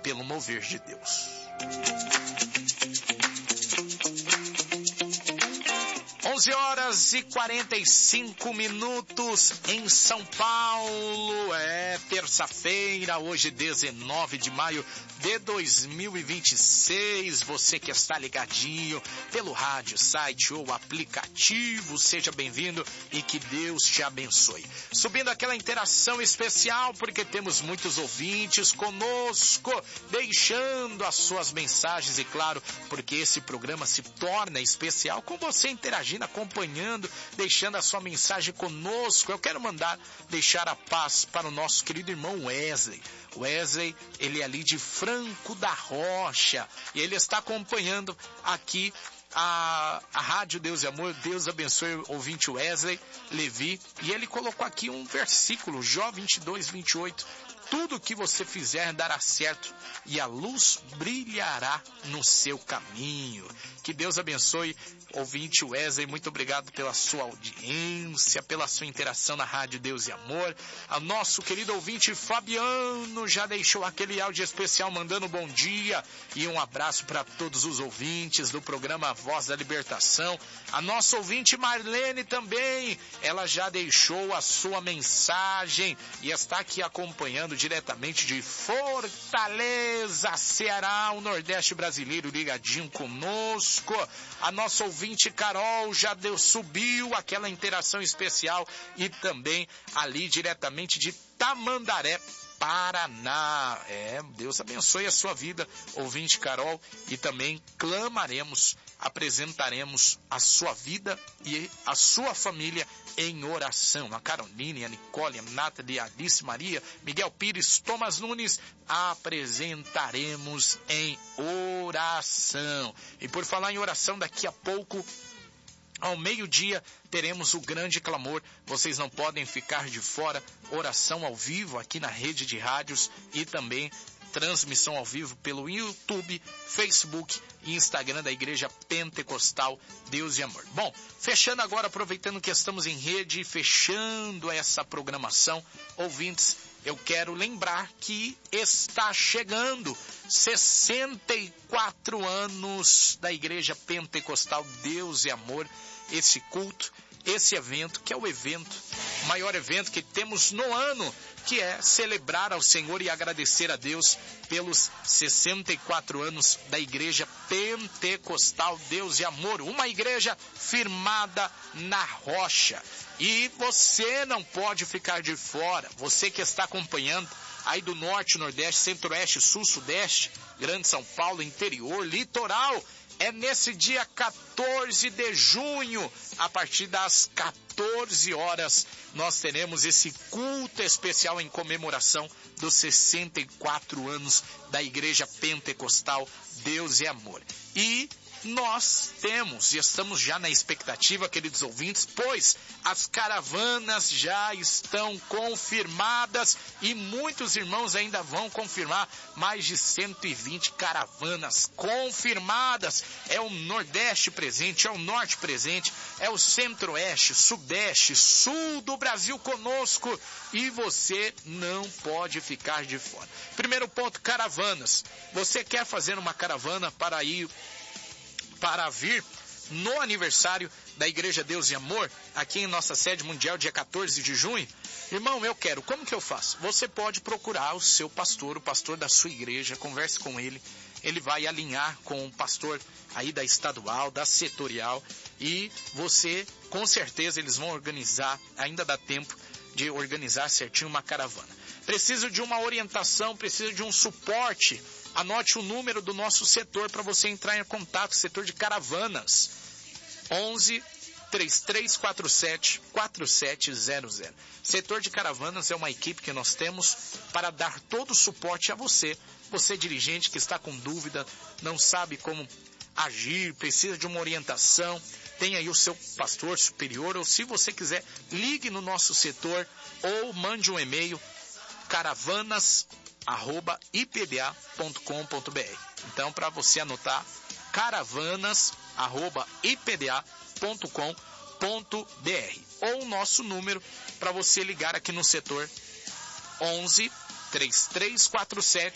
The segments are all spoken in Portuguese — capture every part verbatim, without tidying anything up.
pelo mover de Deus. onze horas e quarenta e cinco minutos em São Paulo. É terça-feira, hoje dezenove de maio de dois mil e vinte e seis. Você que está ligadinho pelo rádio, site ou aplicativo, seja bem-vindo e que Deus te abençoe. Subindo aquela interação especial, porque temos muitos ouvintes conosco, deixando as suas mensagens e, claro, porque esse programa se torna especial com você interagindo, acompanhando, deixando a sua mensagem conosco. Eu quero mandar, deixar a paz para o nosso querido irmão Wesley. Wesley, ele é ali de Franco da Rocha, e ele está acompanhando aqui a, a Rádio Deus e Amor. Deus abençoe o ouvinte Wesley Levi, e ele colocou aqui um versículo, Jó vinte e dois, vinte e oito. Tudo que você fizer dará certo e a luz brilhará no seu caminho. Que Deus abençoe, ouvinte Wesley. Muito obrigado pela sua audiência, pela sua interação na Rádio Deus e Amor. A nosso querido ouvinte Fabiano já deixou aquele áudio especial mandando bom dia e um abraço para todos os ouvintes do programa Voz da Libertação. A nossa ouvinte Marlene também, ela já deixou a sua mensagem e está aqui acompanhando diretamente de Fortaleza, Ceará, o Nordeste brasileiro ligadinho conosco. A nossa ouvinte Carol já deu, subiu aquela interação especial, e também ali diretamente de Tamandaré, Paraná. É, Deus abençoe a sua vida, ouvinte Carol, e também clamaremos, apresentaremos a sua vida e a sua família em oração. A Caroline, a Nicole, a Nathalie, a Alice Maria, Miguel Pires, Thomas Nunes, apresentaremos em oração. E por falar em oração, daqui a pouco, ao meio-dia, teremos o grande clamor. Vocês não podem ficar de fora. Oração ao vivo aqui na rede de rádios e também transmissão ao vivo pelo YouTube, Facebook e Instagram da Igreja Pentecostal Deus e Amor. Bom, fechando agora, aproveitando que estamos em rede, fechando essa programação, ouvintes, eu quero lembrar que está chegando sessenta e quatro anos da Igreja Pentecostal Deus e Amor, esse culto, esse evento, que é o evento, o maior evento que temos no ano, que é celebrar ao Senhor e agradecer a Deus pelos sessenta e quatro anos da Igreja Pentecostal Deus e Amor, uma igreja firmada na rocha. E você não pode ficar de fora, você que está acompanhando aí do Norte, Nordeste, Centro-Oeste, Sul, Sudeste, Grande São Paulo, interior, litoral. É nesse dia quatorze de junho, a partir das quatorze horas, nós teremos esse culto especial em comemoração dos sessenta e quatro anos da Igreja Pentecostal Deus e Amor. E nós temos e estamos já na expectativa, queridos ouvintes, pois as caravanas já estão confirmadas e muitos irmãos ainda vão confirmar. Mais de cento e vinte caravanas confirmadas. É o Nordeste presente, é o Norte presente, é o Centro-Oeste, Sudeste, Sul do Brasil conosco, e você não pode ficar de fora. Primeiro ponto, caravanas. Você quer fazer uma caravana para ir para vir no aniversário da Igreja Deus e Amor, aqui em nossa sede mundial, dia quatorze de junho? Irmão, eu quero. Como que eu faço? Você pode procurar o seu pastor, o pastor da sua igreja, converse com ele. Ele vai alinhar com o pastor aí da estadual, da setorial, e você, com certeza, eles vão organizar, ainda dá tempo de organizar certinho uma caravana. Preciso de uma orientação, preciso de um suporte. Anote o número do nosso setor para você entrar em contato, setor de caravanas. onze, três três quatro sete, quatro sete zero zero. Setor de caravanas é uma equipe que nós temos para dar todo o suporte a você. Você, dirigente, que está com dúvida, não sabe como agir, precisa de uma orientação, tem aí o seu pastor superior, ou se você quiser, ligue no nosso setor ou mande um e-mail, caravanas arroba i p b a ponto com ponto b r. Então, para você anotar, caravanas arroba i p b a ponto com ponto b r, ou o nosso número para você ligar aqui no setor onze, três três quatro sete,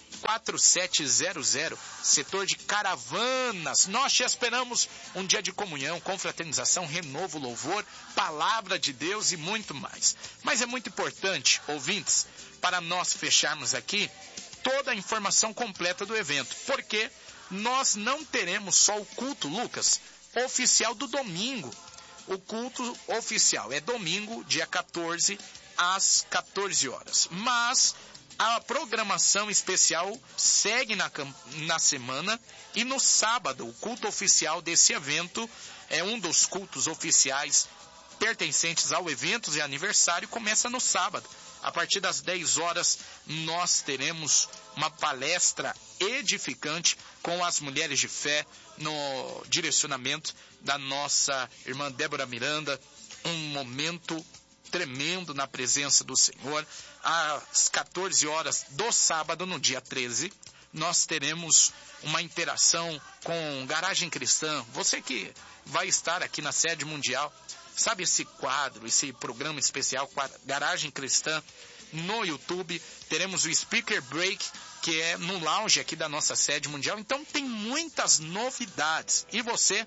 quatro sete zero zero, setor de Caravanas. Nós te esperamos um dia de comunhão, confraternização, renovo, louvor, palavra de Deus e muito mais. Mas é muito importante, ouvintes, para nós fecharmos aqui toda a informação completa do evento, porque nós não teremos só o culto, Lucas, oficial do domingo. O culto oficial é domingo, dia quatorze, às quatorze horas. Mas a programação especial segue na, na semana e no sábado, o culto oficial desse evento, é um dos cultos oficiais pertencentes ao evento e aniversário, começa no sábado. A partir das dez horas, nós teremos uma palestra edificante com as mulheres de fé no direcionamento da nossa irmã Débora Miranda. Um momento tremendo na presença do Senhor. Às quatorze horas do sábado, no dia treze, nós teremos uma interação com Garagem Cristã. Você que vai estar aqui na sede mundial, sabe esse quadro, esse programa especial, Garagem Cristã, no YouTube. Teremos o Speaker Break, que é no lounge aqui da nossa sede mundial. Então tem muitas novidades e você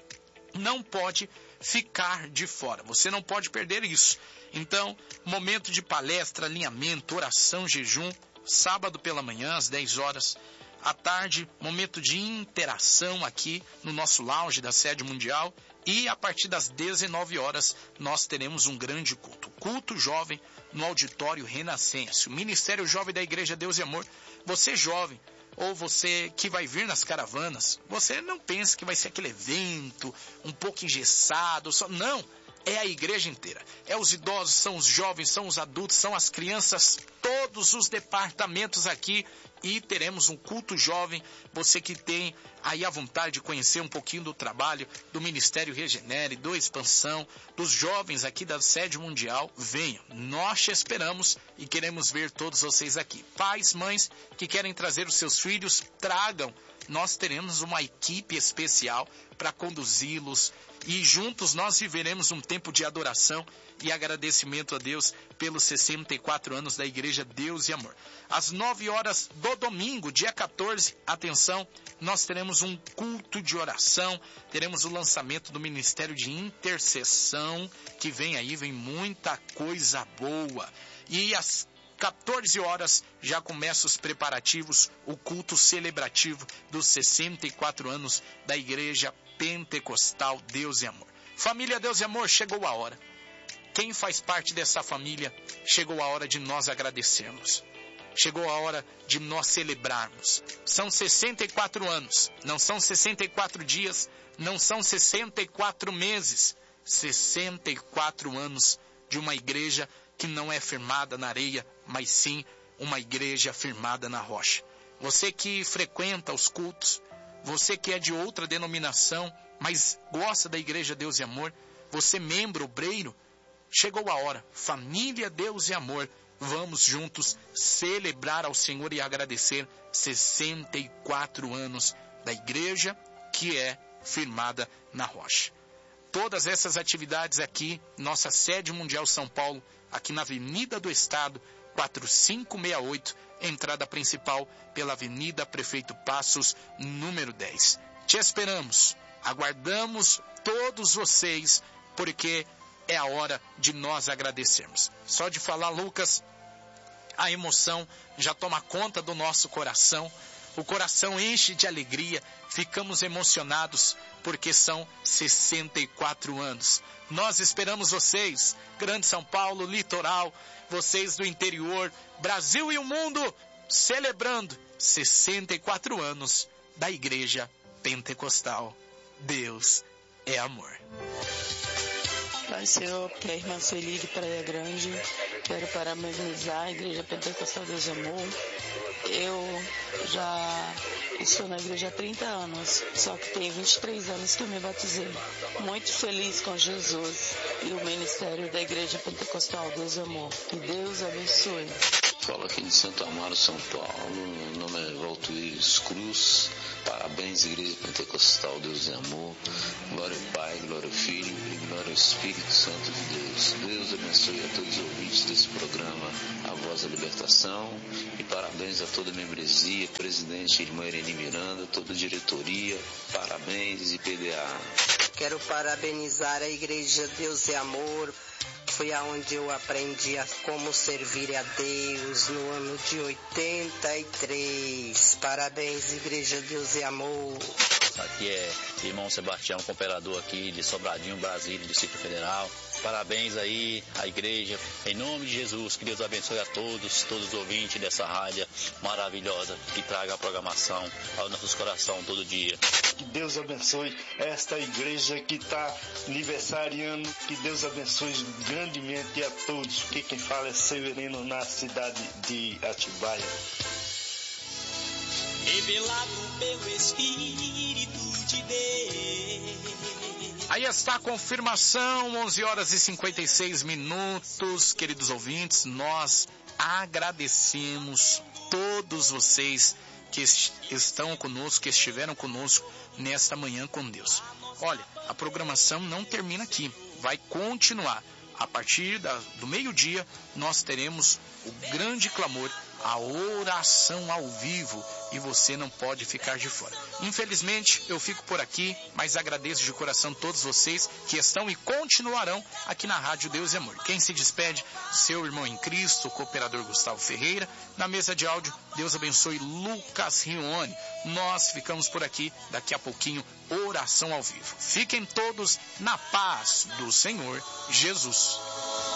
não pode ficar de fora. Você não pode perder isso. Então, momento de palestra, alinhamento, oração, jejum, sábado pela manhã, às dez horas. À tarde, momento de interação aqui no nosso lounge da sede mundial. E a partir das dezenove horas, nós teremos um grande culto. Culto jovem no auditório Renascença. O Ministério Jovem da Igreja Deus e Amor. Você jovem, ou você que vai vir nas caravanas, você não pense que vai ser aquele evento um pouco engessado. Só... Não, é a igreja inteira. É os idosos, são os jovens, são os adultos, são as crianças, todos os departamentos aqui. E teremos um culto jovem. Você que tem aí a vontade de conhecer um pouquinho do trabalho do Ministério Regenere, do Expansão, dos jovens aqui da sede mundial, venham. Nós te esperamos e queremos ver todos vocês aqui. Pais, mães que querem trazer os seus filhos, tragam. Nós teremos uma equipe especial para conduzi-los e juntos nós viveremos um tempo de adoração e agradecimento a Deus pelos sessenta e quatro anos da Igreja Deus e Amor. Às nove horas do domingo, dia quatorze, atenção, nós teremos um culto de oração, teremos o lançamento do Ministério de Intercessão, que vem aí, vem muita coisa boa. E às quatorze horas já começam os preparativos, o culto celebrativo dos sessenta e quatro anos da Igreja Pentecostal Deus e Amor. Família Deus e Amor, chegou a hora. Quem faz parte dessa família, chegou a hora de nós agradecermos. Chegou a hora de nós celebrarmos. São sessenta e quatro anos, não são sessenta e quatro dias, não são sessenta e quatro meses. sessenta e quatro anos de uma igreja que não é firmada na areia, mas sim uma igreja firmada na rocha. Você que frequenta os cultos, você que é de outra denominação, mas gosta da Igreja Deus e Amor, você membro, obreiro, chegou a hora. Família Deus e Amor, vamos juntos celebrar ao Senhor e agradecer sessenta e quatro anos da igreja que é firmada na rocha. Todas essas atividades aqui, nossa sede mundial São Paulo, aqui na Avenida do Estado, quatro cinco seis oito, entrada principal pela Avenida Prefeito Passos, número dez. Te esperamos, aguardamos todos vocês, porque é a hora de nós agradecermos. Só de falar, Lucas, a emoção já toma conta do nosso coração. O coração enche de alegria, ficamos emocionados, porque são sessenta e quatro anos. Nós esperamos vocês, Grande São Paulo, Litoral, vocês do interior, Brasil e o mundo, celebrando sessenta e quatro anos da Igreja Pentecostal. Deus é amor. Pai, Senhor, que é a irmã Sueli de Praia Grande, quero parabenizar a Igreja Pentecostal Deus e Amor. Eu já estou na igreja há trinta anos, só que tem vinte e três anos que eu me batizei. Muito feliz com Jesus e o ministério da Igreja Pentecostal Deus e Amor. Que Deus abençoe. falo aqui de Santo Amaro, São Paulo. Meu nome é Valtuíris Cruz. Parabéns, Igreja Pentecostal Deus e Amor. Glória ao Pai, glória ao Filho e glória ao Espírito Santo de Deus. Deus abençoe a todos os ouvintes desse programa, A Voz da Libertação. E parabéns a toda a membresia, presidente irmã Irene Miranda, toda a diretoria. Parabéns e P D A. Quero parabenizar a Igreja Deus e Amor. Foi aonde eu aprendi a como servir a Deus no ano de oitenta e três. Parabéns, Igreja Deus e Amor. Aqui é irmão Sebastião, cooperador aqui de Sobradinho, Brasília, Distrito Federal. Parabéns aí à igreja, em nome de Jesus, que Deus abençoe a todos, todos os ouvintes dessa rádio maravilhosa, que traga a programação aos nossos corações todo dia. Que Deus abençoe esta igreja que está aniversariando, que Deus abençoe grandemente a todos, porque quem fala é Severino, na cidade de Atibaia. Revelado pelo Espírito de Deus. Aí está a confirmação, onze horas e cinquenta e seis minutos, queridos ouvintes, nós agradecemos todos vocês que est- estão conosco, que estiveram conosco nesta manhã com Deus. Olha, a programação não termina aqui, vai continuar. A partir da, do meio-dia, nós teremos o grande clamor, a oração ao vivo, e você não pode ficar de fora. Infelizmente, eu fico por aqui, mas agradeço de coração todos vocês que estão e continuarão aqui na Rádio Deus e Amor. Quem se despede, seu irmão em Cristo, o cooperador Gustavo Ferreira. Na mesa de áudio, Deus abençoe Lucas Rione. Nós ficamos por aqui, daqui a pouquinho, oração ao vivo. Fiquem todos na paz do Senhor Jesus.